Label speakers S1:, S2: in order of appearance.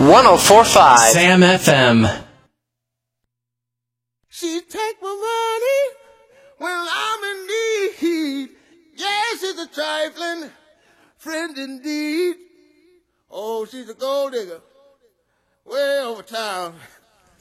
S1: 104.5 Sam FM.
S2: She take my money when I'm in need. Yes, she's a trifling friend indeed. Oh, she's a gold digger way over town.